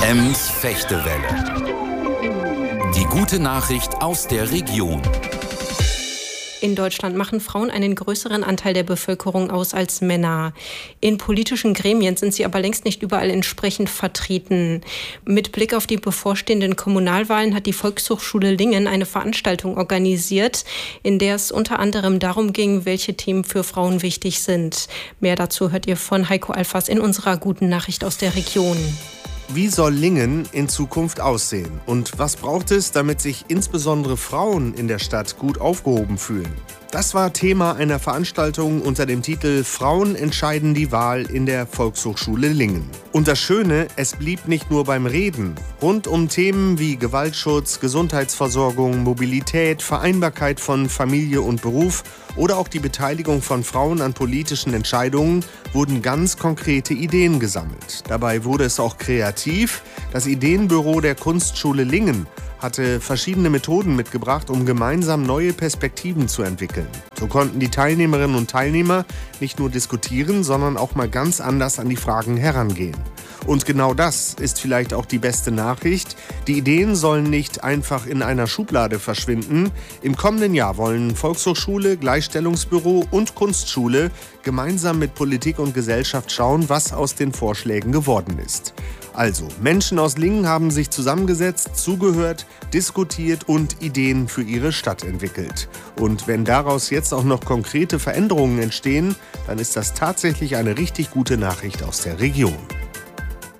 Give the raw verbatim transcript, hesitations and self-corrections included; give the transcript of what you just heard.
Ems Fechtewelle. Die gute Nachricht aus der Region. In Deutschland machen Frauen einen größeren Anteil der Bevölkerung aus als Männer. In politischen Gremien sind sie aber längst nicht überall entsprechend vertreten. Mit Blick auf die bevorstehenden Kommunalwahlen hat die Volkshochschule Lingen eine Veranstaltung organisiert, in der es unter anderem darum ging, welche Themen für Frauen wichtig sind. Mehr dazu hört ihr von Heiko Alfas in unserer guten Nachricht aus der Region. Wie soll Lingen in Zukunft aussehen? Und was braucht es, damit sich insbesondere Frauen in der Stadt gut aufgehoben fühlen? Das war Thema einer Veranstaltung unter dem Titel »Frauen entscheiden die Wahl« in der Volkshochschule Lingen. Und das Schöne, es blieb nicht nur beim Reden. Rund um Themen wie Gewaltschutz, Gesundheitsversorgung, Mobilität, Vereinbarkeit von Familie und Beruf oder auch die Beteiligung von Frauen an politischen Entscheidungen wurden ganz konkrete Ideen gesammelt. Dabei wurde es auch kreativ. Das Ideenbüro der Kunstschule Lingen hatte verschiedene Methoden mitgebracht, um gemeinsam neue Perspektiven zu entwickeln. So konnten die Teilnehmerinnen und Teilnehmer nicht nur diskutieren, sondern auch mal ganz anders an die Fragen herangehen. Und genau das ist vielleicht auch die beste Nachricht. Die Ideen sollen nicht einfach in einer Schublade verschwinden. Im kommenden Jahr wollen Volkshochschule, Gleichstellungsbüro und Kunstschule gemeinsam mit Politik und Gesellschaft schauen, was aus den Vorschlägen geworden ist. Also, Menschen aus Lingen haben sich zusammengesetzt, zugehört, diskutiert und Ideen für ihre Stadt entwickelt. Und wenn daraus jetzt auch noch konkrete Veränderungen entstehen, dann ist das tatsächlich eine richtig gute Nachricht aus der Region.